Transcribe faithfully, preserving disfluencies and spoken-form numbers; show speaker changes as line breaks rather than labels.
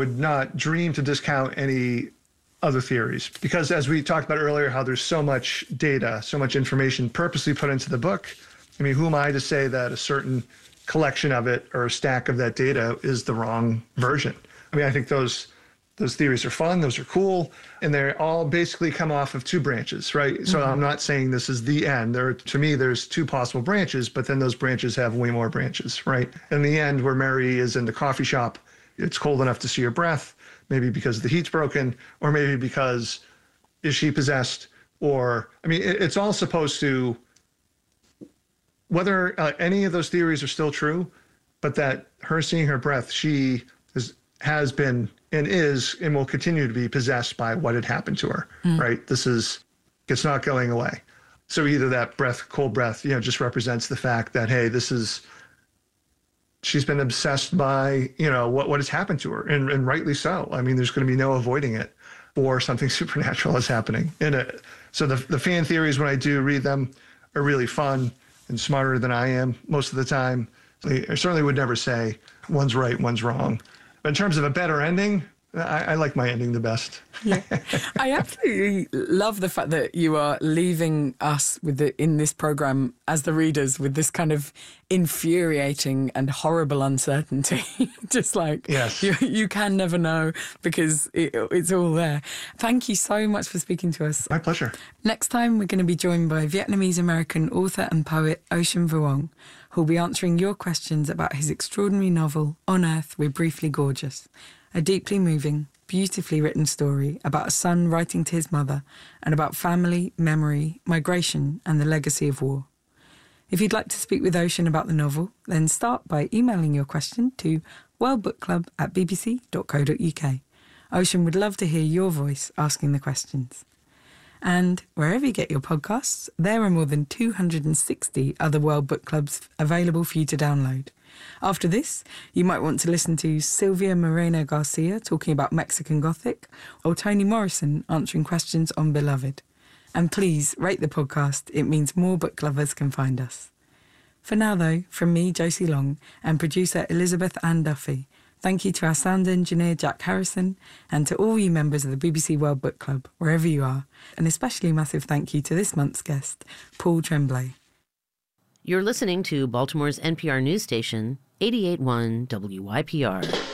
would not dream to discount any other theories, because as we talked about earlier, how there's so much data, so much information purposely put into the book. I mean, who am I to say that a certain collection of it or a stack of that data is the wrong version? I mean, I think those those theories are fun, those are cool, and they all basically come off of two branches, right? Mm-hmm. So I'm not saying this is the end. There, to me, there's two possible branches, but then those branches have way more branches, right? In the end, where Mary is in the coffee shop, it's cold enough to see her breath, maybe because the heat's broken, or maybe because is she possessed? Or, I mean, it, it's all supposed to, whether uh, any of those theories are still true, but that her seeing her breath, she is, has been and is and will continue to be possessed by what had happened to her, mm. right? This is, it's not going away. So either that breath, cold breath, you know, just represents the fact that, hey, this is, she's been obsessed by, you know, what, what has happened to her, and, and rightly so. I mean, there's going to be no avoiding it, or something supernatural is happening in it. So the, the fan theories, when I do read them, are really fun and smarter than I am most of the time. I certainly would never say one's right, one's wrong. But in terms of a better ending, I, I like my ending the best.
Yeah. I absolutely love the fact that you are leaving us with the, in this program as the readers with this kind of infuriating and horrible uncertainty. Just like,
yes.
you, you can never know because it, it's all there. Thank you so much for speaking to us.
My pleasure.
Next time, we're going to be joined by Vietnamese-American author and poet Ocean Vuong, who'll be answering your questions about his extraordinary novel, On Earth, We're Briefly Gorgeous. A deeply moving, beautifully written story about a son writing to his mother and about family, memory, migration and the legacy of war. If you'd like to speak with Ocean about the novel, then start by emailing your question to worldbookclub at b b c dot co dot u k. Ocean would love to hear your voice asking the questions. And wherever you get your podcasts, there are more than two hundred sixty other World Book Clubs available for you to download. After this, you might want to listen to Silvia Moreno Garcia talking about Mexican Gothic, or Toni Morrison answering questions on Beloved. And please rate the podcast. It means more book lovers can find us. For now, though, from me, Josie Long, and producer Elizabeth Ann Duffy, thank you to our sound engineer, Jack Harrison, and to all you members of the B B C World Book Club, wherever you are. An especially massive thank you to this month's guest, Paul Tremblay.
You're listening to Baltimore's N P R news station, eighty-eight point one W Y P R.